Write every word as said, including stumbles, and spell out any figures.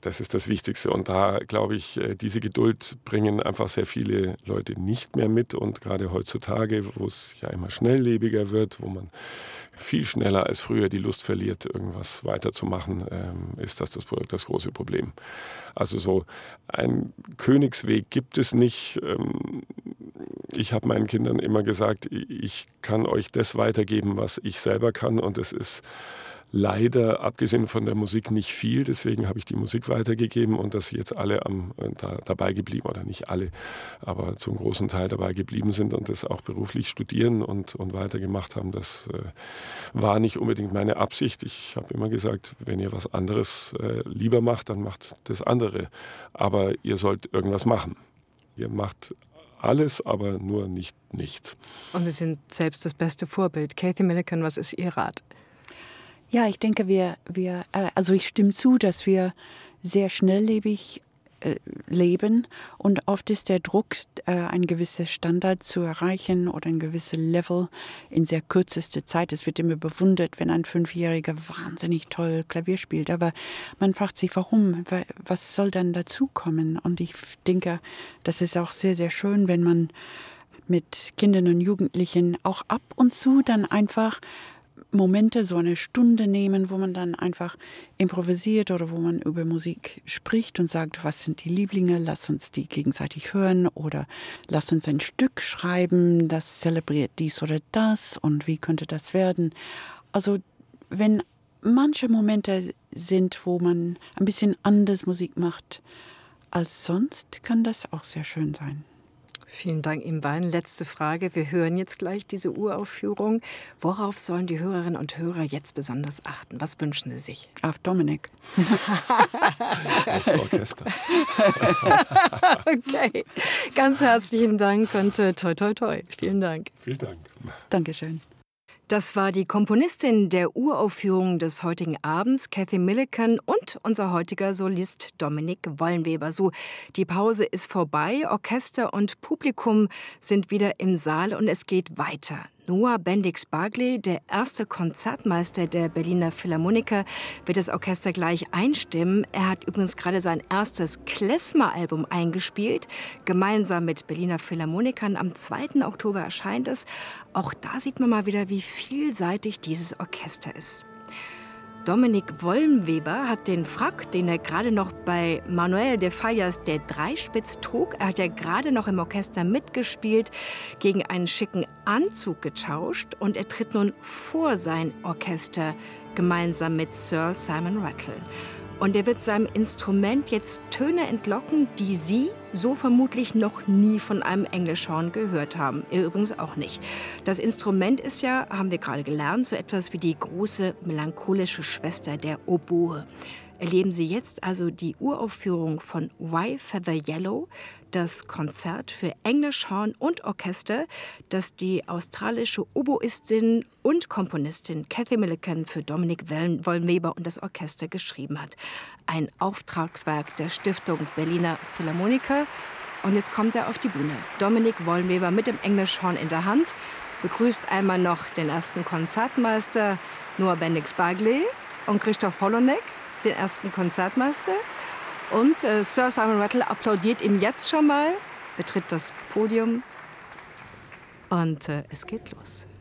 Das ist das Wichtigste. Und da, glaube ich, diese Geduld bringen einfach sehr viele Leute nicht mehr mit. Und gerade heutzutage, wo es ja immer schnelllebiger wird, wo man viel schneller als früher die Lust verliert, irgendwas weiterzumachen, ähm, ist das, das das große Problem. Also so ein Königsweg gibt es nicht. Ähm, ich habe meinen Kindern immer gesagt, ich kann euch das weitergeben, was ich selber kann. Und es ist leider, abgesehen von der Musik, nicht viel. Deswegen habe ich die Musik weitergegeben und dass sie jetzt alle am, da, dabei geblieben, oder nicht alle, aber zum großen Teil dabei geblieben sind und das auch beruflich studieren und, und weitergemacht haben. Das äh, war nicht unbedingt meine Absicht. Ich habe immer gesagt, wenn ihr was anderes äh, lieber macht, dann macht das andere. Aber ihr sollt irgendwas machen. Ihr macht alles, aber nur nicht nichts. Und Sie sind selbst das beste Vorbild. Cathy Millican, was ist Ihr Rat? Ja, ich denke, wir, wir, also ich stimme zu, dass wir sehr schnelllebig äh, leben und oft ist der Druck, äh, ein gewisses Standard zu erreichen oder ein gewisses Level in sehr kürzester Zeit. Es wird immer bewundert, wenn ein Fünfjähriger wahnsinnig toll Klavier spielt, aber man fragt sich, warum, was soll dann dazukommen? Und ich denke, das ist auch sehr, sehr schön, wenn man mit Kindern und Jugendlichen auch ab und zu dann einfach Momente, so eine Stunde nehmen, wo man dann einfach improvisiert oder wo man über Musik spricht und sagt, was sind die Lieblinge, lass uns die gegenseitig hören oder lass uns ein Stück schreiben, das zelebriert dies oder das und wie könnte das werden. Also wenn manche Momente sind, wo man ein bisschen anders Musik macht als sonst, kann das auch sehr schön sein. Vielen Dank Ihnen beiden. Letzte Frage. Wir hören jetzt gleich diese Uraufführung. Worauf sollen die Hörerinnen und Hörer jetzt besonders achten? Was wünschen Sie sich? Auf Dominik. Aufs Orchester. Okay. Ganz herzlichen Dank und äh, toi, toi, toi. Vielen Dank. Vielen Dank. Dankeschön. Das war die Komponistin der Uraufführung des heutigen Abends, Cathy Millican, und unser heutiger Solist Dominik Wollenweber. So, die Pause ist vorbei, Orchester und Publikum sind wieder im Saal und es geht weiter. Noah Bendix-Barclay, der erste Konzertmeister der Berliner Philharmoniker, wird das Orchester gleich einstimmen. Er hat übrigens gerade sein erstes Klezmer-Album eingespielt. Gemeinsam mit Berliner Philharmonikern am zweiten Oktober erscheint es. Auch da sieht man mal wieder, wie vielseitig dieses Orchester ist. Dominik Wollenweber hat den Frack, den er gerade noch bei Manuel de Fallas der Dreispitz trug. Er hat ja gerade noch im Orchester mitgespielt, gegen einen schicken Anzug getauscht und er tritt nun vor sein Orchester gemeinsam mit Sir Simon Rattle. Und er wird seinem Instrument jetzt Töne entlocken, die Sie so vermutlich noch nie von einem Englischhorn gehört haben. Ihr übrigens auch nicht. Das Instrument ist ja, haben wir gerade gelernt, so etwas wie die große melancholische Schwester der Oboe. Erleben Sie jetzt also die Uraufführung von Why Feather Yellow, das Konzert für Englischhorn und Orchester, das die australische Oboistin und Komponistin Cathy Millican für Dominik Wollenweber und das Orchester geschrieben hat. Ein Auftragswerk der Stiftung Berliner Philharmoniker. Und jetzt kommt er auf die Bühne. Dominik Wollenweber mit dem Englischhorn in der Hand begrüßt einmal noch den ersten Konzertmeister Noah Bendix-Barclay und Christoph Polonek, den ersten Konzertmeister. Und äh, Sir Simon Rattle applaudiert ihm jetzt schon mal, betritt das Podium und äh, es geht los.